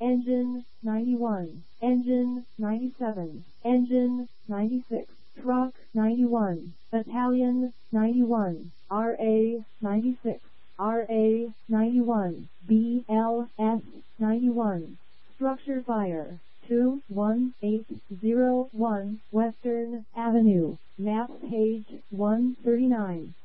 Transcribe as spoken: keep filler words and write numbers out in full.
Engine ninety-one, Engine ninety-seven, Engine ninety-six, Truck ninety-one, Battalion ninety-one, R A ninety-six, R A ninety-one, B L S ninety-one. Structure fire. two one eight zero one Western Avenue, map page one thirty-nine.